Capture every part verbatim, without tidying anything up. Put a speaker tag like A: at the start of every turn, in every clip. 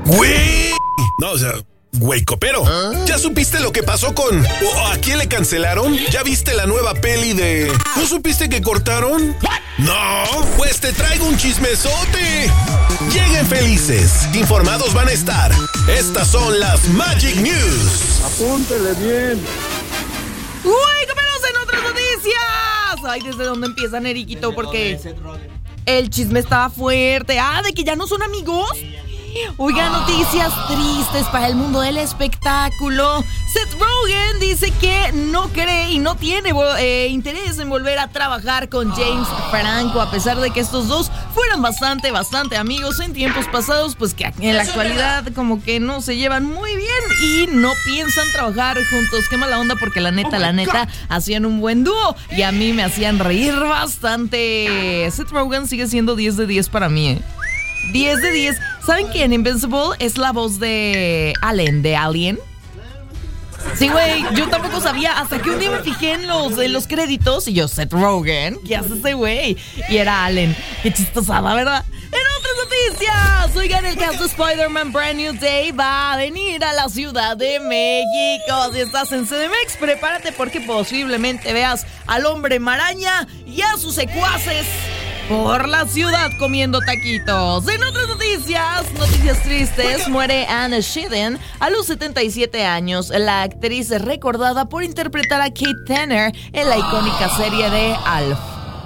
A: Güey. No, o sea, güey copero. ¿Ah? ¿Ya supiste lo que pasó con... o a quién le cancelaron? ¿Ya viste la nueva peli de... ¿No supiste que cortaron? No, pues te traigo un chismesote. Lleguen felices, informados van a estar. Estas son las Magic News.
B: Apúntele bien.
C: ¡Uy, comeros en otras noticias! Ay, ¿desde dónde empiezan, Eriquito? Porque el chisme estaba fuerte. Ah, ¿de que ya no son amigos? Oiga, noticias tristes para el mundo del espectáculo. Seth Rogen dice que no cree y no tiene eh, interés en volver a trabajar con James Franco, a pesar de que estos dos fueran bastante, bastante amigos en tiempos pasados, pues que en la actualidad como que no se llevan muy bien y no piensan trabajar juntos. Qué mala onda, porque la neta, la neta, hacían un buen dúo y a mí me hacían reír bastante. Seth Rogen sigue siendo diez de diez para mí, ¿eh? diez de diez. ¿Saben que en Invincible es la voz de Allen, de Alien? Sí, güey, yo tampoco sabía, hasta que un día me fijé en los, en los créditos y yo, Seth Rogen, ¿qué hace ese güey? Y era Allen. Qué chistosada, ¿verdad? En otras noticias, oigan, el cast de Spider-Man Brand New Day va a venir a la Ciudad de México. Si estás en C D M X, prepárate porque posiblemente veas al Hombre Maraña y a sus secuaces por la ciudad comiendo taquitos. En otras noticias, noticias tristes, muere Anne Shiden a los setenta y siete años. La actriz es recordada por interpretar a Kate Tanner en la icónica serie de Alf.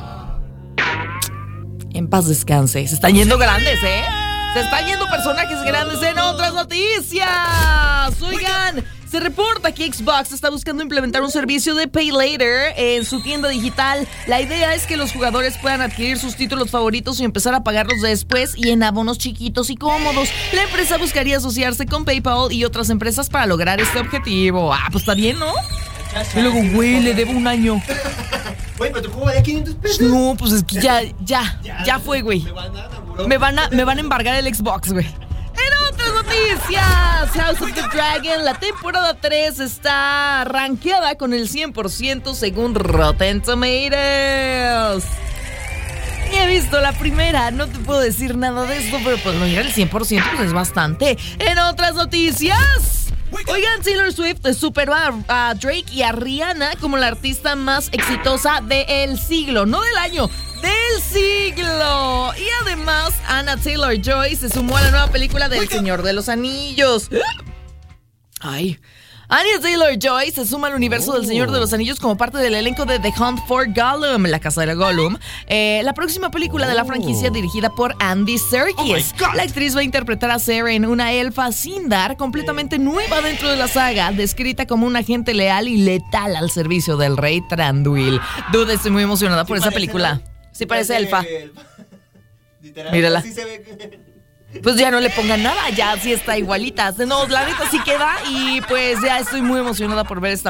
C: En paz descanse. Se están yendo grandes, ¿eh? Se están yendo personajes grandes. En otras noticias, oigan, se reporta que Xbox está buscando implementar un servicio de Pay Later en su tienda digital. La idea es que los jugadores puedan adquirir sus títulos favoritos y empezar a pagarlos después y en abonos chiquitos y cómodos. La empresa buscaría asociarse con PayPal y otras empresas para lograr este objetivo. Ah, pues está bien, ¿no? Y luego, güey, le debo un año.
D: Güey, pero tu juego valía quinientos pesos.
C: No, pues es que ya, ya, ya fue, güey. Me van a, me van a embargar el Xbox, güey. En otras noticias, House of the Dragon, la temporada tres está rankeada con el cien por ciento según Rotten Tomatoes. Ni he visto la primera, no te puedo decir nada de esto, pero pues no, el cien por ciento pues es bastante. En otras noticias, oigan, Taylor Swift superó a, a Drake y a Rihanna como la artista más exitosa del siglo, no del año, del siglo. Y además, Anna Taylor-Joy se sumó a la nueva película del Señor de los Anillos. Ay, Anya Taylor-Joy se suma al universo oh. del Señor de los Anillos como parte del elenco de The Hunt for Gollum, la casa de Gollum, eh, la próxima película oh. de la franquicia dirigida por Andy Serkis. Oh la actriz va a interpretar a Seren, una elfa Sindar completamente nueva dentro de la saga, descrita como un agente leal y letal al servicio del rey Thranduil. Dude, estoy muy emocionada por sí esa película. ¿No? Sí parece, parece elfa. El... Mírala. Sí se ve. Pues ya no le pongan nada, ya sí está igualita. No, la neta sí queda y pues ya estoy muy emocionada por ver esta